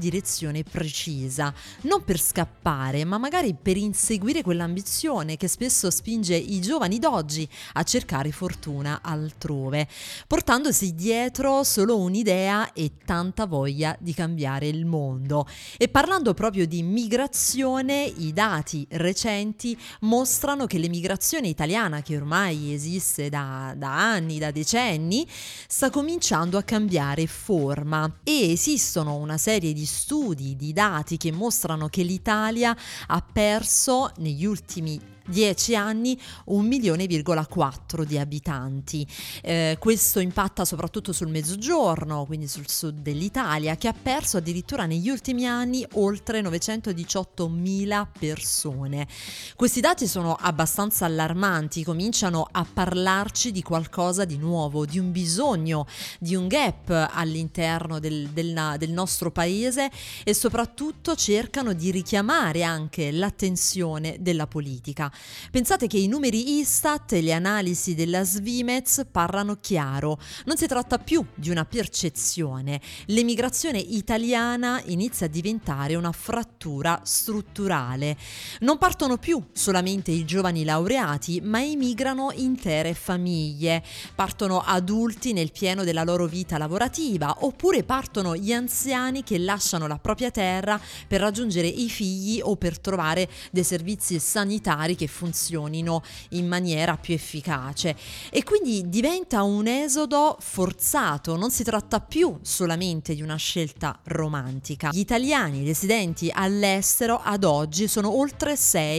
direzione precisa, non per scappare, ma magari per inseguire quell'ambizione che spesso spinge i giovani d'oggi a cercare fortuna altrove, portandosi dietro solo un'idea e tanta voglia di cambiare il mondo. E parlando proprio di migrazione, i dati recenti mostrano che l'emigrazione italiana, che ormai esiste da anni, da decenni, sta cominciando a cambiare forma, e esistono una serie di studi, di dati che mostrano che l'Italia ha perso negli ultimi 10 anni 1,4 milioni di abitanti. Questo impatta soprattutto sul mezzogiorno, quindi sul sud dell'Italia, che ha perso addirittura negli ultimi anni oltre 918.000 persone. Questi dati sono abbastanza allarmanti, cominciano a parlarci di qualcosa di nuovo, di un bisogno, di un gap all'interno del nostro paese, e soprattutto cercano di richiamare anche l'attenzione della politica. Pensate che i numeri Istat e le analisi della Svimez parlano chiaro, non si tratta più di una percezione, l'emigrazione italiana inizia a diventare una frattura strutturale. Non partono più solamente i giovani laureati, ma emigrano intere famiglie, partono adulti nel pieno della loro vita lavorativa, oppure partono gli anziani che lasciano la propria terra per raggiungere i figli o per trovare dei servizi sanitari che funzionino in maniera più efficace, e quindi diventa un esodo forzato, non si tratta più solamente di una scelta romantica. Gli italiani residenti all'estero ad oggi sono oltre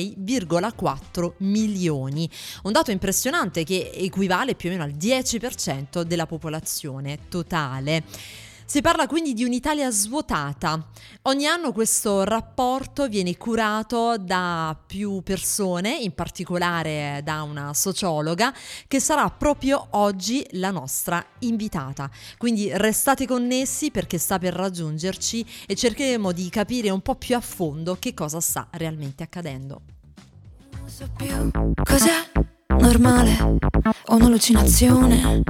6,4 milioni, un dato impressionante che equivale più o meno al 10% della popolazione totale. Si parla quindi di un'Italia svuotata. Ogni anno questo rapporto viene curato da più persone, in particolare da una sociologa, che sarà proprio oggi la nostra invitata. Quindi restate connessi, perché sta per raggiungerci e cercheremo di capire un po' più a fondo che cosa sta realmente accadendo. Non so più cos'è normale o un'allucinazione.